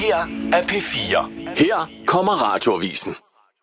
her er P4. Her kommer Radioavisen.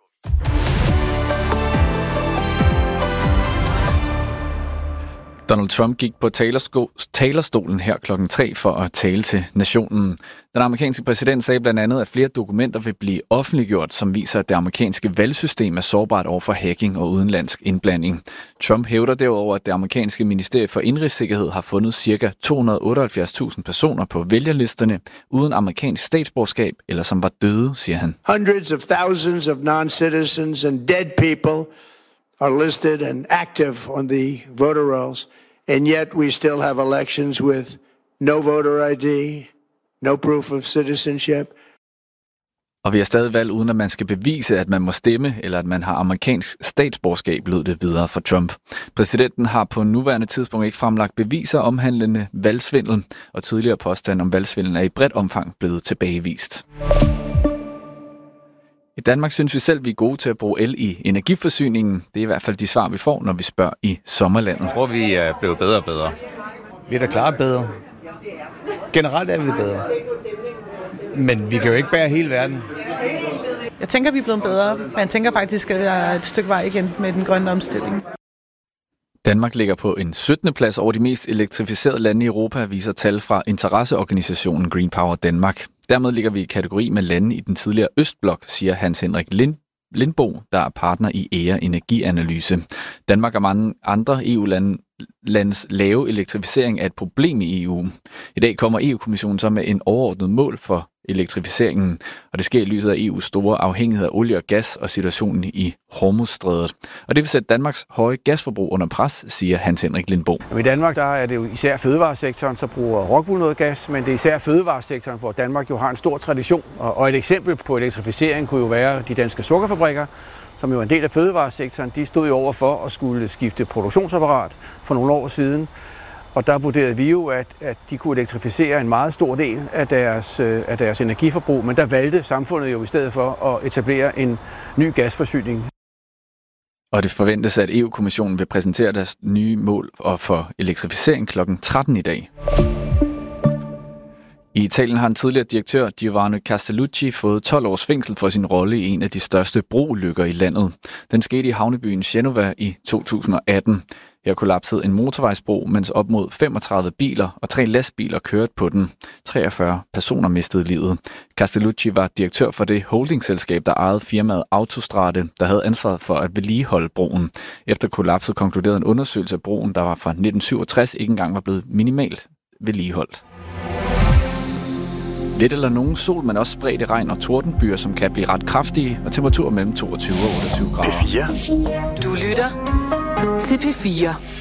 Donald Trump gik på talerstolen her klokken 3 for at tale til nationen. Den amerikanske præsident sagde blandt andet, at flere dokumenter vil blive offentliggjort, som viser, at det amerikanske valgsystem er sårbart over for hacking og udenlandsk indblanding. Trump hævder derudover, at det amerikanske ministerie for indrigssikkerhed har fundet ca. 278.000 personer på vælgerlisterne uden amerikansk statsborgerskab eller som var døde, siger han. Hundreds of thousands of non-citizens and dead people are listed and active on the voter rolls, and yet we still have elections with no voter ID, no proof of citizenship. Og vi har stadig valg, uden at man skal bevise, at man må stemme, eller at man har amerikansk statsborgerskab, lød det videre for Trump. Præsidenten har på nuværende tidspunkt ikke fremlagt beviser omhandlende valgsvindel, og tidligere påstand om valgsvindel er i bredt omfang blevet tilbagevist. I Danmark synes vi selv, vi er gode til at bruge el i energiforsyningen. Det er i hvert fald de svar, vi får, når vi spørger i sommerlandet. Jeg tror, vi er blevet bedre og bedre. Vi er da klart bedre. Generelt er vi bedre. Men vi kan jo ikke bære hele verden. Jeg tænker, vi er blevet bedre, men jeg tænker faktisk, at jeg er et stykke vej igen med den grønne omstilling. Danmark ligger på en 17. plads over de mest elektrificerede lande i Europa, viser tal fra interesseorganisationen Green Power Danmark. Dermed ligger vi i kategori med lande i den tidligere Østblok, siger Hans Henrik Lindbo, der er partner i EA Energianalyse. Danmark og mange andre EU-landes lave elektrificering er et problem i EU. I dag kommer EU-kommissionen så med en overordnet mål for elektrificeringen, og det sker i lyset af EU's store afhængighed af olie og gas og situationen i Hormuzstrædet. Og det vil sætte Danmarks høje gasforbrug under pres, siger Hans Henrik Lindbo. I Danmark der er det jo især fødevaresektoren, så bruger Rockwool noget gas, men det er især fødevaresektoren, hvor Danmark jo har en stor tradition. Og et eksempel på elektrificering kunne jo være de danske sukkerfabrikker, som jo er en del af fødevaresektoren. De stod jo over for at skulle skifte produktionsapparat for nogle år siden. Og der vurderede vi jo, at de kunne elektrificere en meget stor del af deres energiforbrug, men der valgte samfundet jo i stedet for at etablere en ny gasforsyning. Og det forventes, at EU-kommissionen vil præsentere deres nye mål for elektrificering kl. 13 i dag. I Italien har en tidligere direktør, Giovanni Castellucci, fået 12 års fængsel for sin rolle i en af de største brolykker i landet. Den skete i havnebyen Genova i 2018. Her kollapsede en motorvejsbro, mens op mod 35 biler og 3 lastbiler kørte på den. 43 personer mistede livet. Castellucci var direktør for det holdingselskab, der ejede firmaet Autostrade, der havde ansvaret for at vedligeholde broen. Efter kollapset konkluderede en undersøgelse af broen, der var fra 1967, ikke engang var blevet minimalt vedligeholdt. Lidt eller nogen sol, men også spredte regn og tordenbyer, som kan blive ret kraftige, og temperaturer mellem 22 og 28 grader. P4. Du lytter til P4.